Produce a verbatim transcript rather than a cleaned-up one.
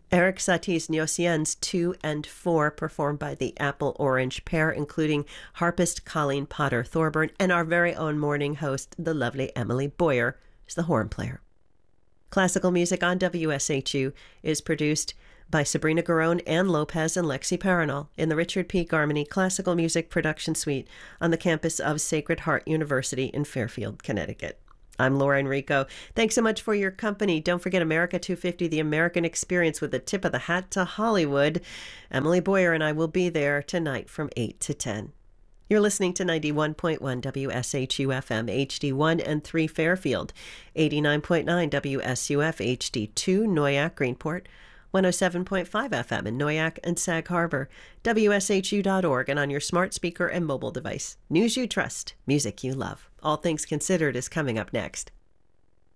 Eric Satie's Nociens two and four, performed by the Apple Orange Pair, including harpist Colleen Potter Thorburn, and our very own morning host, the lovely Emily Boyer, is the horn player. Classical music on W S H U is produced by Sabrina Garone, Ann Lopez, and Lexi Paranol in the Richard P. Garmany Classical Music Production Suite on the campus of Sacred Heart University in Fairfield, Connecticut. I'm Laura Enrico. Thanks so much for your company. Don't forget America two fifty, the American Experience with a tip of the hat to Hollywood. Emily Boyer and I will be there tonight from eight to ten. You're listening to ninety-one point one W S H U F M H D one and three Fairfield, eighty-nine point nine W S U F H D two Noyak Greenport, one oh seven point five F M in Noyak and Sag Harbor, W S H U dot org, and on your smart speaker and mobile device. News you trust, music you love. All Things Considered is coming up next.